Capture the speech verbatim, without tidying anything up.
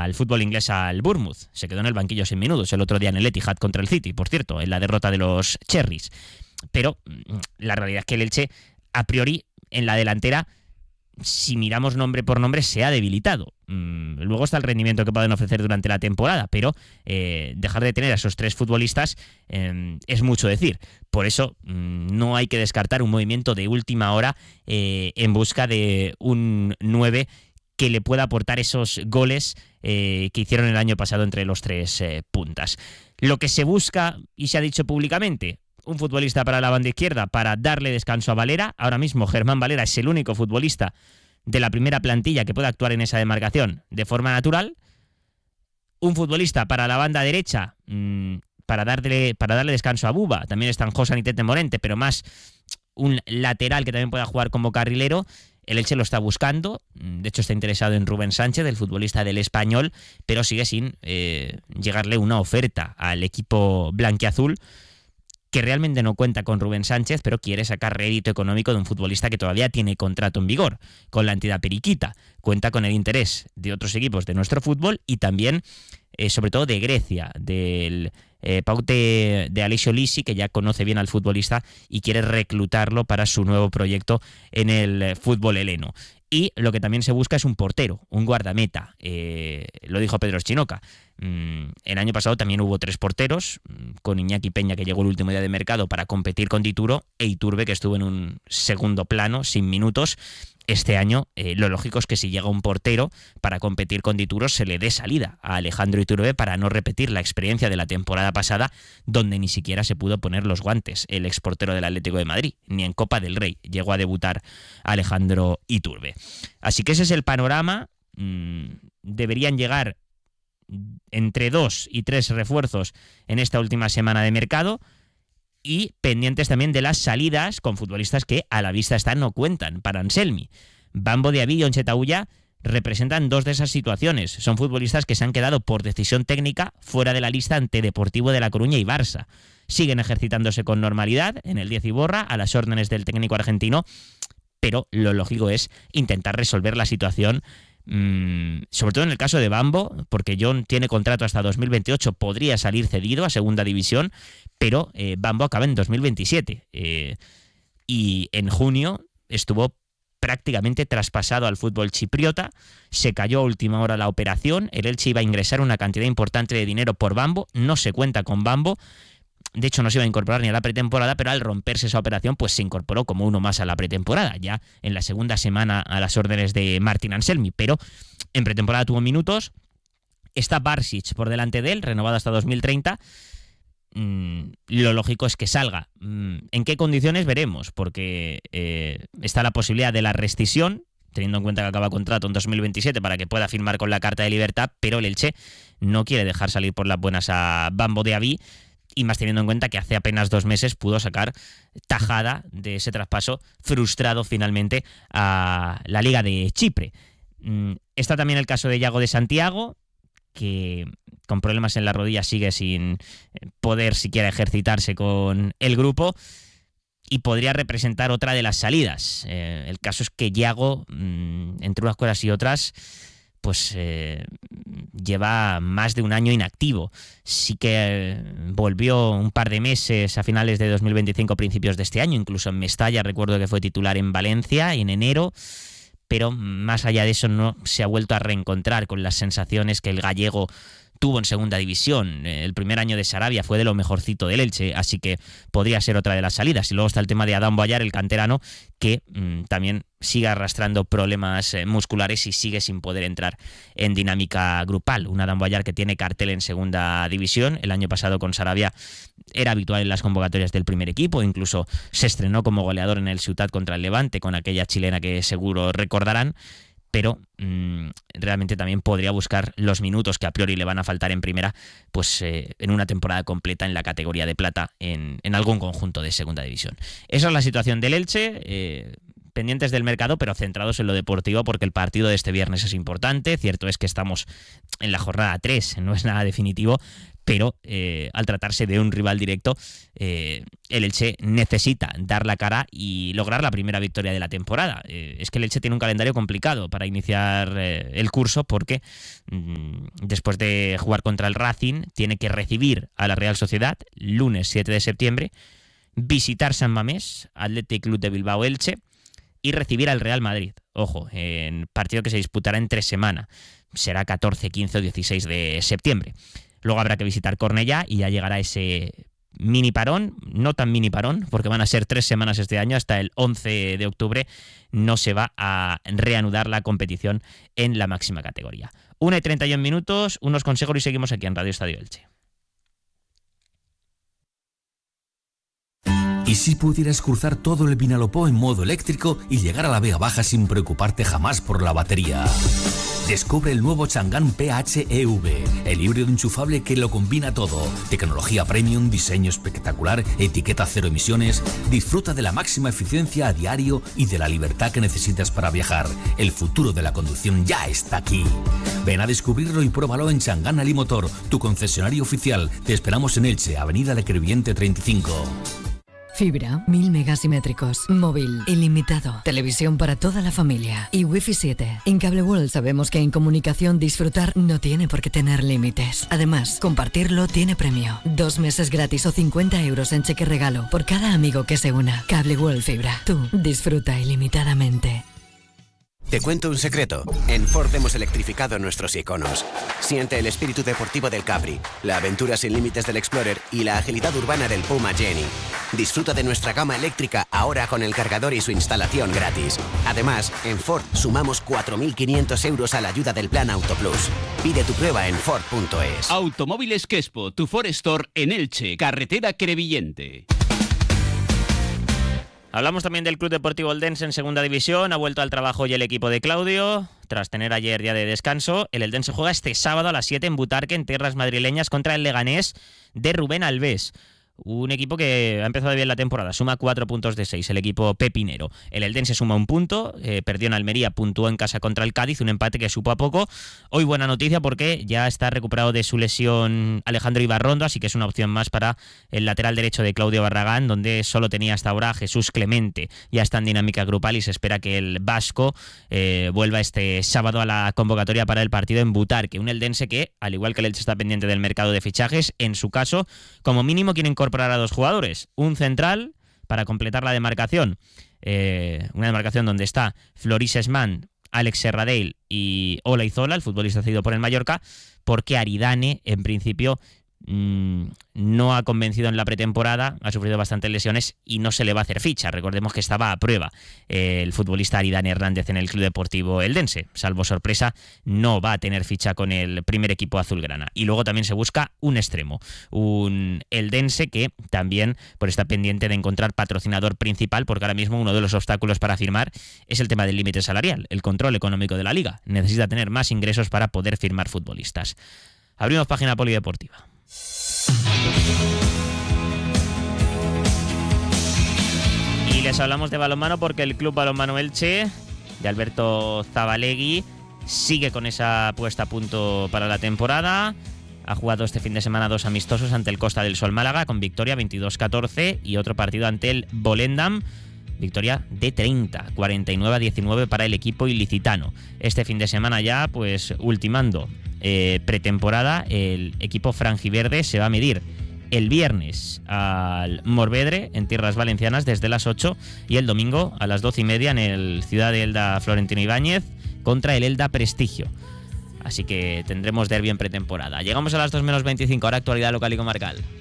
al fútbol inglés al Bournemouth. Se quedó en el banquillo sin minutos el otro día en el Etihad contra el City, por cierto, en la derrota de los Cherries. Pero la realidad es que el Elche, a priori, en la delantera, si miramos nombre por nombre, se ha debilitado. Mm, luego está el rendimiento que pueden ofrecer durante la temporada, pero eh, dejar de tener a esos tres futbolistas eh, es mucho decir. Por eso mm, no hay que descartar un movimiento de última hora eh, en busca de un nueve que le pueda aportar esos goles eh, que hicieron el año pasado entre los tres eh, puntas. Lo que se busca, y se ha dicho públicamente, un futbolista para la banda izquierda para darle descanso a Valera. Ahora mismo Germán Valera es el único futbolista de la primera plantilla que puede actuar en esa demarcación de forma natural. Un futbolista para la banda derecha mmm, para, darle, para darle descanso a Buba. También están Josan y Tete Morente, pero más un lateral que también pueda jugar como carrilero. El Elche lo está buscando, de hecho está interesado en Rubén Sánchez, el futbolista del Español, pero sigue sin eh, llegarle una oferta al equipo blanquiazul, que realmente no cuenta con Rubén Sánchez, pero quiere sacar rédito económico de un futbolista que todavía tiene contrato en vigor con la entidad periquita. Cuenta con el interés de otros equipos de nuestro fútbol y también, eh, sobre todo, de Grecia, del eh, Paute de Alessio Lisi, que ya conoce bien al futbolista y quiere reclutarlo para su nuevo proyecto en el fútbol heleno. Y lo que también se busca es un portero, un guardameta. Eh, lo dijo Pedro Schinoca. Mm, el año pasado también hubo tres porteros, con Iñaki Peña, que llegó el último día de mercado para competir con Dituro, e Iturbe, que estuvo en un segundo plano, sin minutos. Este año eh, lo lógico es que si llega un portero para competir con Dituro, se le dé salida a Alejandro Iturbe para no repetir la experiencia de la temporada pasada, donde ni siquiera se pudo poner los guantes el exportero del Atlético de Madrid, ni en Copa del Rey llegó a debutar Alejandro Iturbe. Así que ese es el panorama. Mm, deberían llegar entre dos y tres refuerzos en esta última semana de mercado, y pendientes también de las salidas con futbolistas que a la vista están no cuentan para Anselmi. Bambo Diaby y Onche Taulla representan dos de esas situaciones. Son futbolistas que se han quedado por decisión técnica fuera de la lista ante Deportivo de La Coruña y Barça. Siguen ejercitándose con normalidad en el diez Iborra a las órdenes del técnico argentino, pero lo lógico es intentar resolver la situación, mmm, sobre todo en el caso de Bambo, porque John tiene contrato hasta dos mil veintiocho, podría salir cedido a segunda división, pero eh, Bambo acaba en dos mil veintisiete eh, y en junio estuvo prácticamente traspasado al fútbol chipriota. Se cayó a última hora la operación, el Elche iba a ingresar una cantidad importante de dinero por Bambo, no se cuenta con Bambo. De hecho, no se iba a incorporar ni a la pretemporada, pero al romperse esa operación, pues se incorporó como uno más a la pretemporada, ya en la segunda semana a las órdenes de Martín Anselmi, pero en pretemporada tuvo minutos. Está Barsic por delante de él, renovado hasta dos mil treinta. Mm, lo lógico es que salga. Mm, ¿en qué condiciones? Veremos, porque eh, está la posibilidad de la rescisión, teniendo en cuenta que acaba contrato en dos mil veintisiete para que pueda firmar con la Carta de Libertad, pero el Elche no quiere dejar salir por las buenas a Bambo Diaby, y más teniendo en cuenta que hace apenas dos meses pudo sacar tajada de ese traspaso frustrado finalmente a la Liga de Chipre. Mm, está también el caso de Yago de Santiago, que con problemas en la rodilla sigue sin poder siquiera ejercitarse con el grupo y podría representar otra de las salidas. Eh, el caso es que Yago, mmm, entre unas cosas y otras, pues eh, lleva más de un año inactivo. Sí que eh, volvió un par de meses a finales de dos mil veinticinco, principios de este año, incluso en Mestalla, recuerdo que fue titular en Valencia en enero, pero más allá de eso no se ha vuelto a reencontrar con las sensaciones que el gallego tuvo en segunda división. El primer año de Sarabia fue de lo mejorcito del Elche, así que podría ser otra de las salidas. Y luego está el tema de Adán Boyar, el canterano, que mmm, también sigue arrastrando problemas eh, musculares y sigue sin poder entrar en dinámica grupal. Un Adán Boyar que tiene cartel en segunda división. El año pasado con Sarabia era habitual en las convocatorias del primer equipo, incluso se estrenó como goleador en el Ciutat contra el Levante, con aquella chilena que seguro recordarán, pero mmm, realmente también podría buscar los minutos que a priori le van a faltar en primera, pues eh, en una temporada completa en la categoría de plata en, en algún conjunto de segunda división. Esa es la situación del Elche, eh, pendientes del mercado, pero centrados en lo deportivo, porque el partido de este viernes es importante. Cierto es que estamos en la jornada tres, no es nada definitivo, pero eh, al tratarse de un rival directo, eh, el Elche necesita dar la cara y lograr la primera victoria de la temporada. Eh, es que el Elche tiene un calendario complicado para iniciar eh, el curso, porque mmm, después de jugar contra el Racing, tiene que recibir a la Real Sociedad lunes siete de septiembre, visitar San Mamés, Athletic Club de Bilbao Elche, y recibir al Real Madrid. Ojo, en partido que se disputará en tres semanas. Será catorce, quince o dieciséis de septiembre. Luego habrá que visitar Cornellá y ya llegará ese mini parón, no tan mini parón, porque van a ser tres semanas este año, hasta el once de octubre no se va a reanudar la competición en la máxima categoría. una y treinta y un minutos, unos consejos y seguimos aquí en Radio Estadio Elche. ¿Y si pudieras cruzar todo el Vinalopó en modo eléctrico y llegar a la Vega Baja sin preocuparte jamás por la batería? Descubre el nuevo Chang'an P H E V, el híbrido enchufable que lo combina todo. Tecnología premium, diseño espectacular, etiqueta cero emisiones. Disfruta de la máxima eficiencia a diario y de la libertad que necesitas para viajar. El futuro de la conducción ya está aquí. Ven a descubrirlo y pruébalo en Chang'an Alimotor, tu concesionario oficial. Te esperamos en Elche, Avenida Le Crevillente treinta y cinco. Fibra, mil megasimétricos, móvil, ilimitado, televisión para toda la familia y Wi-Fi siete. En Cable World sabemos que en comunicación disfrutar no tiene por qué tener límites. Además, compartirlo tiene premio. Dos meses gratis o cincuenta euros en cheque regalo por cada amigo que se una. Cable World Fibra. Tú disfruta ilimitadamente. Te cuento un secreto. En Ford hemos electrificado nuestros iconos. Siente el espíritu deportivo del Capri, la aventura sin límites del Explorer y la agilidad urbana del Puma Jenny. Disfruta de nuestra gama eléctrica ahora con el cargador y su instalación gratis. Además, en Ford sumamos cuatro mil quinientos euros a la ayuda del Plan Auto Plus. Pide tu prueba en Ford punto es. Automóviles Quespo, tu Ford Store en Elche, carretera Crevillente. Hablamos también del Club Deportivo Eldense en segunda división. Ha vuelto al trabajo hoy el equipo de Claudio. Tras tener ayer día de descanso, el Eldense juega este sábado a las siete en Butarque, en tierras madrileñas, contra el Leganés de Rubén Alves. Un equipo que ha empezado bien la temporada, suma cuatro puntos de seis, el equipo pepinero. El Eldense suma un punto, eh, perdió en Almería, puntuó en casa contra el Cádiz, un empate que supo a poco. Hoy buena noticia porque ya está recuperado de su lesión Alejandro Ibarrondo, así que es una opción más para el lateral derecho de Claudio Barragán, donde solo tenía hasta ahora a Jesús Clemente. Ya está en dinámica grupal y se espera que el vasco eh, vuelva este sábado a la convocatoria para el partido en Butarque. Un Eldense que, al igual que el Elche está pendiente del mercado de fichajes, en su caso, como mínimo quiere incorporar a dos jugadores, un central para completar la demarcación, eh, una demarcación donde está Floris Esman, Alex Serradell y Ola Izola, el futbolista cedido por el Mallorca, porque Aridane en principio mmm, no ha convencido en la pretemporada, ha sufrido bastantes lesiones y no se le va a hacer ficha. Recordemos que estaba a prueba eh, el futbolista Aridane Hernández en el Club Deportivo Eldense. Salvo sorpresa, no va a tener ficha con el primer equipo azulgrana. Y luego también se busca un extremo, un Eldense que también por está pendiente de encontrar patrocinador principal, porque ahora mismo uno de los obstáculos para firmar es el tema del límite salarial, el control económico de la liga. Necesita tener más ingresos para poder firmar futbolistas. Abrimos página polideportiva. Y les hablamos de balonmano porque el Club Balonmano Elche de Alberto Zabalegui sigue con esa puesta a punto para la temporada. Ha jugado este fin de semana dos amistosos ante el Costa del Sol Málaga con victoria veintidós catorce y otro partido ante el Volendam, victoria de treinta, cuarenta y nueve a diecinueve para el equipo ilicitano. Este fin de semana ya, pues ultimando eh, pretemporada, el equipo franjiverde se va a medir el viernes al Morvedre en tierras valencianas desde las ocho y el domingo a las doce y media en el Ciudad de Elda Florentino Ibáñez contra el Elda Prestigio. Así que tendremos derbi en pretemporada. Llegamos a las dos menos veinticinco, ahora actualidad local y comarcal.